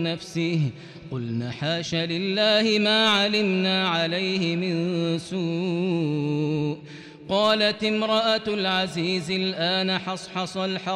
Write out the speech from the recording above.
من نفسه قلنا حاش لله ما علمنا عليه من سوء. قالت امرأة العزيز الآن حصحص الحق